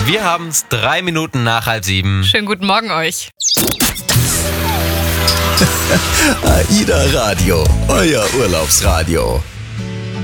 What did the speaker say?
Wir haben's 3 Minuten nach 6:30. Schönen guten Morgen euch. AIDA Radio, euer Urlaubsradio.